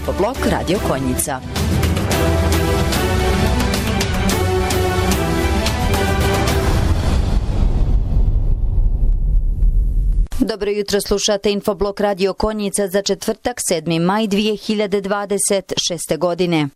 Infoblog Radio Konjica. Dobro jutro, slušate Infoblog Radio Konjica za četvrtak 7. maj 2026. godine.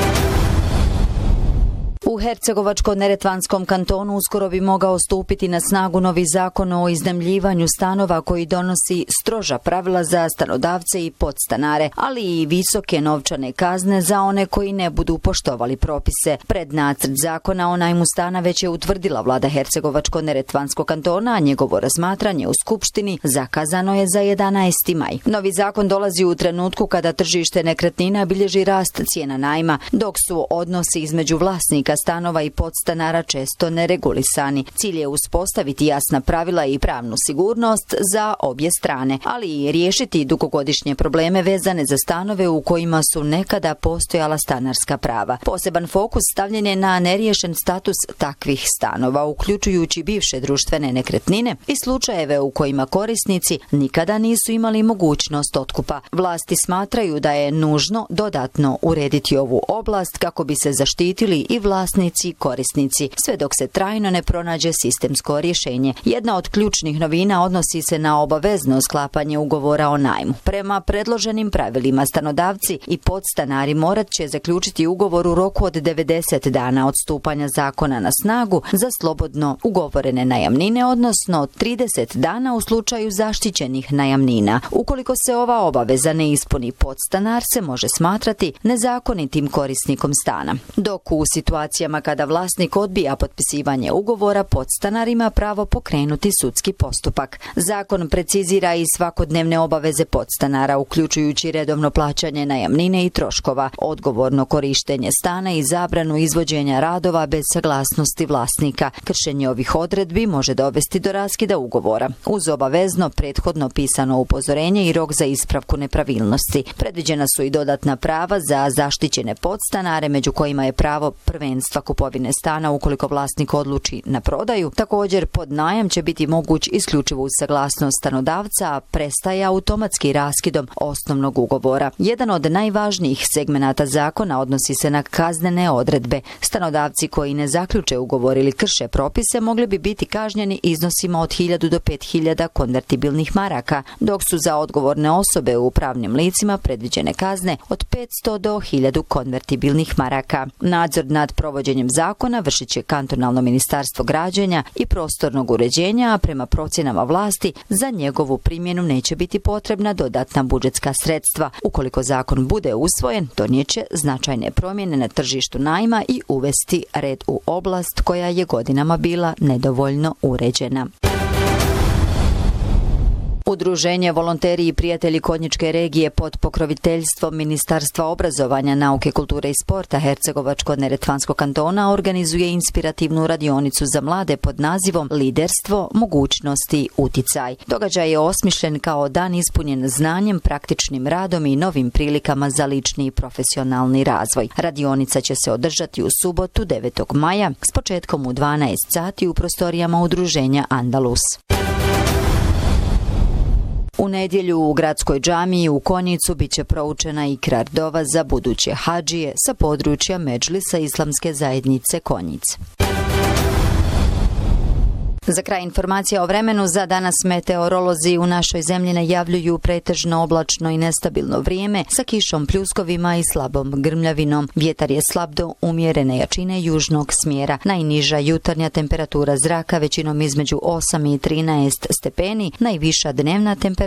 U Hercegovačko-neretvanskom kantonu uskoro bi mogao stupiti na snagu novi zakon o iznajmljivanju stanova koji donosi stroža pravila za stanodavce i podstanare, ali i visoke novčane kazne za one koji ne budu poštovali propise. Pred nacrt zakona o najmu stana već je utvrdila vlada Hercegovačko-neretvanskog kantona, a njegovo razmatranje u Skupštini zakazano je za 11. maj. Novi zakon dolazi u trenutku kada tržište nekretnina bilježi rast cijena najma, dok su odnosi između vlasnika stanova i podstanara često neregulisani. Cilj je uspostaviti jasna pravila i pravnu sigurnost za obje strane, ali i riješiti dugogodišnje probleme vezane za stanove u kojima su nekada postojala stanarska prava. Poseban fokus stavljen je na neriješen status takvih stanova, uključujući bivše društvene nekretnine i slučajeve u kojima korisnici nikada nisu imali mogućnost otkupa. Vlasti smatraju da je nužno dodatno urediti ovu oblast kako bi se zaštitili i vlasnici i korisnici, sve dok se trajno ne pronađe sistemsko rješenje. Jedna od ključnih novina odnosi se na obavezno sklapanje ugovora o najmu. Prema predloženim pravilima, stanodavci i podstanari morat će zaključiti ugovor u roku od 90 dana od stupanja zakona na snagu za slobodno ugovorene najamnine, odnosno 30 dana u slučaju zaštićenih najamnina. Ukoliko se ova obaveza ne ispuni, podstanar se može smatrati nezakonitim korisnikom stana. Dok u situacijama kada vlasnik odbija potpisivanje ugovora, podstanar ima pravo pokrenuti sudski postupak. Zakon precizira i svakodnevne obaveze podstanara, uključujući redovno plaćanje najamnine i troškova, odgovorno korištenje stana i zabranu izvođenja radova bez saglasnosti vlasnika. Kršenje ovih odredbi može dovesti do raskida ugovora, uz obavezno prethodno pisano upozorenje i rok za ispravku nepravilnosti. Predviđena su i dodatna prava za zaštićene podstanare, među kojima je pravo prvenstva kupovine stana ukoliko vlasnik odluči na prodaju. Također, pod najam će biti moguć isključivo uz saglasnost stanodavca, a prestaje automatski raskidom osnovnog ugovora. Jedan od najvažnijih segmenata zakona odnosi se na kaznene odredbe. Stanodavci koji ne zaključe ugovor ili krše propise mogli bi biti kažnjeni iznosima od 1000 do 5000 konvertibilnih maraka, dok su za odgovorne osobe u pravnim licima predviđene kazne od 500 do 1000 konvertibilnih maraka. Nadzor nad provođenjem zakona vršit će kantonalno ministarstvo građenja i prostornog uređenja, a prema procjenama vlasti za njegovu primjenu neće biti potrebna dodatna budžetska sredstva. Ukoliko zakon bude usvojen, donijet će značajne promjene na tržištu najma i uvesti red u oblast koja je godinama bila nedovoljno uređena. Udruženje Volonteri i prijatelji Konjičke regije pod pokroviteljstvom Ministarstva obrazovanja, nauke, kulture i sporta Hercegovačko-neretvanskog kantona organizuje inspirativnu radionicu za mlade pod nazivom Liderstvo, mogućnosti, uticaj. Događaj je osmišljen kao dan ispunjen znanjem, praktičnim radom i novim prilikama za lični i profesionalni razvoj. Radionica će se održati u subotu 9. maja s početkom u 12 sati u prostorijama udruženja Andalus. U nedjelju u gradskoj džamiji u Konjicu biće proučena ikrar dova za buduće hadžije sa područja Medžlisa Islamske zajednice Konjic. Za kraj informacija o vremenu za danas. Meteorolozi u našoj zemlji najavljuju pretežno oblačno i nestabilno vrijeme sa kišom, pljuskovima i slabom grmljavinom. Vjetar je slab do umjerene jačine južnog smjera. Najniža jutarnja temperatura zraka većinom između 8 i 13 stepeni, najviša dnevna temperatura